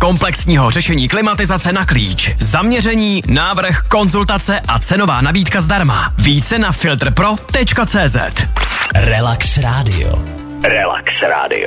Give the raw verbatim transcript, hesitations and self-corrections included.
komplexního řešení klimatizace na klíč. Zaměření, návrh, konzultace a cenová nabídka zdarma. Více na filtr pro tečka cé zet. Relax Radio. Relax Radio.